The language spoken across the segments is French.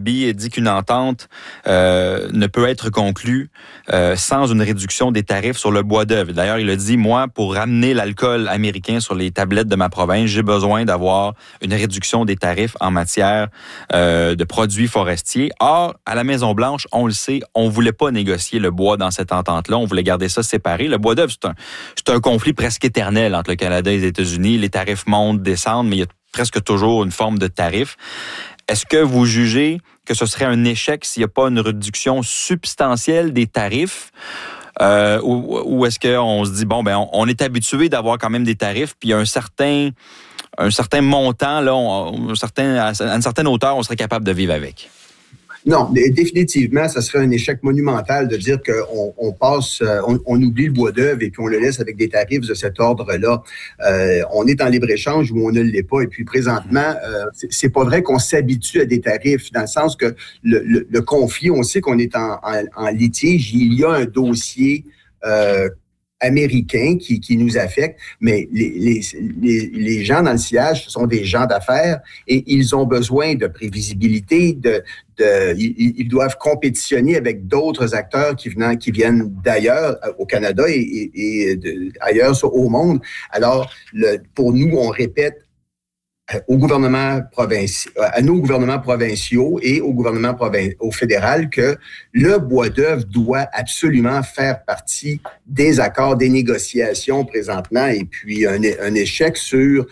Philby dit qu'une entente ne peut être conclue sans une réduction des tarifs sur le bois d'œuvre. D'ailleurs, il a dit, moi, pour ramener l'alcool américain sur les tablettes de ma province, j'ai besoin d'avoir une réduction des tarifs en matière de produits forestiers. Or, à la Maison-Blanche, on le sait, on voulait pas négocier le bois dans cette entente-là. On voulait garder ça séparé. Le bois d'œuvre, c'est un conflit presque éternel entre le Canada et les États-Unis. Les tarifs montent, descendent, mais il y a presque toujours une forme de tarif. Est-ce que vous jugez que ce serait un échec s'il n'y a pas une réduction substantielle des tarifs? Ou est-ce qu'on se dit, bon, ben, on est habitué d'avoir quand même des tarifs, puis il y a un certain montant, là, à une certaine hauteur, on serait capable de vivre avec? Non, définitivement, ça serait un échec monumental de dire qu'on on oublie le bois d'œuvre et puis on le laisse avec des tarifs de cet ordre-là. On est en libre-échange où on ne l'est pas. Et puis présentement, c'est pas vrai qu'on s'habitue à des tarifs, dans le sens que le conflit, on sait qu'on est en litige. Il y a un dossier américains qui nous affectent, mais les gens dans le sillage, ce sont des gens d'affaires et ils ont besoin de prévisibilité, ils doivent compétitionner avec d'autres acteurs qui viennent d'ailleurs, au Canada et ailleurs au monde. Alors, pour nous, on répète à nos gouvernements provinciaux et au fédéral que le bois d'œuvre doit absolument faire partie des accords, des négociations présentement, et puis un échec sur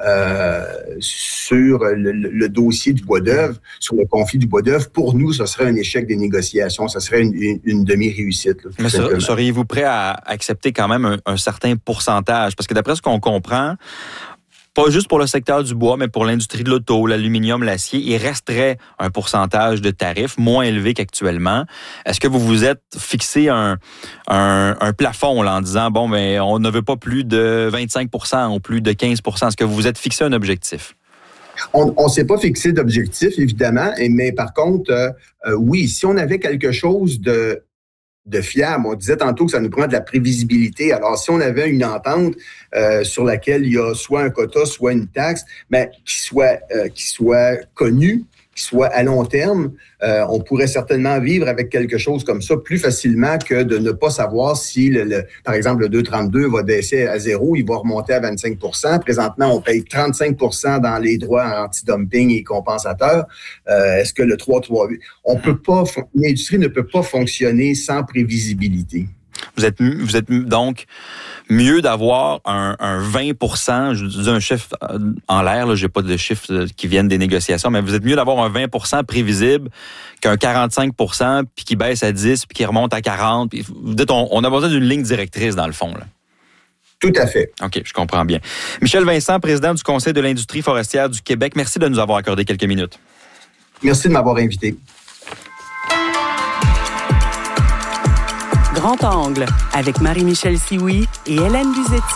le dossier du bois d'œuvre, sur le conflit du bois d'œuvre, pour nous, ce serait un échec des négociations, ce serait une demi-réussite. Là, mais seriez-vous prêt à accepter quand même un certain pourcentage? Parce que d'après ce qu'on comprend, pas juste pour le secteur du bois, mais pour l'industrie de l'auto, l'aluminium, l'acier, il resterait un pourcentage de tarifs moins élevé qu'actuellement. Est-ce que vous vous êtes fixé un plafond là, en disant, bon, mais on ne veut pas plus de 25% ou plus de 15%? Est-ce que vous vous êtes fixé un objectif? On ne s'est pas fixé d'objectif, évidemment, mais par contre, oui, si on avait quelque chose de fiable. On disait tantôt que ça nous prend de la prévisibilité. Alors, si on avait une entente sur laquelle il y a soit un quota, soit une taxe, mais qui soit connue, qui soit à long terme, on pourrait certainement vivre avec quelque chose comme ça plus facilement que de ne pas savoir si, par exemple, le 2,32 va baisser à 0, il va remonter à 25%. Présentement, on paye 35% dans les droits anti-dumping et compensateurs. Est-ce que le 3,38... L'industrie ne peut pas fonctionner sans prévisibilité. Vous êtes donc mieux d'avoir un 20%, je dis un chiffre en l'air, là, j'ai pas de chiffres qui viennent des négociations, mais vous êtes mieux d'avoir un 20% prévisible qu'un 45% puis qui baisse à 10 puis qui remonte à 40. Puis vous dites on a besoin d'une ligne directrice dans le fond, là. Tout à fait. OK, je comprends bien. Michel Vincent, président du Conseil de l'industrie forestière du Québec, merci de nous avoir accordé quelques minutes. Merci de m'avoir invité. Grand Angle, avec Marie-Michel Sioui et Hélène Buzetti.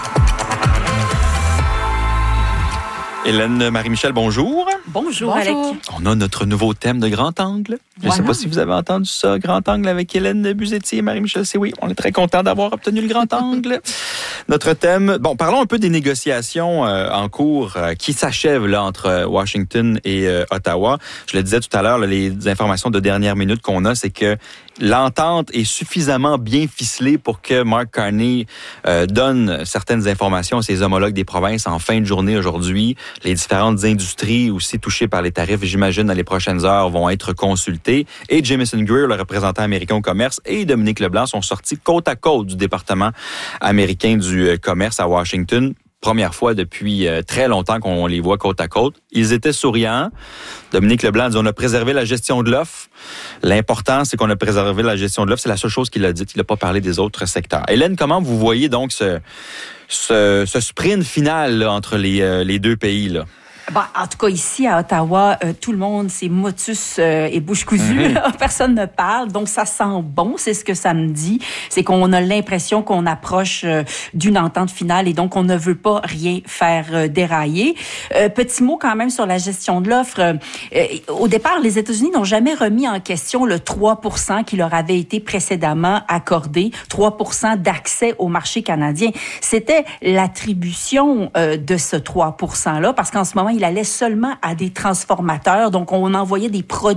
Hélène, Marie-Michel, bonjour. Bonjour, Alec. On a notre nouveau thème de Grand Angle. Je ne sais pas si vous avez entendu ça, Grand Angle avec Hélène Buzetti et Marie-Michel Sioui. On est très contents d'avoir obtenu le Grand Angle. Notre thème, parlons un peu des négociations en cours qui s'achèvent là entre Washington et Ottawa. Je le disais tout à l'heure, là, les informations de dernière minute qu'on a, c'est que l'entente est suffisamment bien ficelée pour que Mark Carney donne certaines informations à ses homologues des provinces en fin de journée aujourd'hui. Les différentes industries aussi touchées par les tarifs, j'imagine, dans les prochaines heures, vont être consultées. Et Jamieson Greer, le représentant américain au commerce, et Dominique Leblanc sont sortis côte à côte du département américain du commerce à Washington. Première fois depuis très longtemps qu'on les voit côte à côte. Ils étaient souriants. Dominique Leblanc dit, on a préservé la gestion de l'offre. L'important, c'est qu'on a préservé la gestion de l'offre. C'est la seule chose qu'il a dit. Il n'a pas parlé des autres secteurs. Hélène, comment vous voyez donc ce sprint final là, entre les deux pays, là? En tout cas, ici, à Ottawa, tout le monde, c'est motus et bouche cousue. Personne ne parle, donc ça sent bon. C'est ce que ça me dit. C'est qu'on a l'impression qu'on approche d'une entente finale et donc on ne veut pas rien faire dérailler. Petit mot quand même sur la gestion de l'offre. Au départ, les États-Unis n'ont jamais remis en question le 3% qui leur avait été précédemment accordé, 3% d'accès au marché canadien. C'était l'attribution de ce 3%-là, parce qu'en ce moment, il allait seulement à des transformateurs. Donc, on envoyait des produits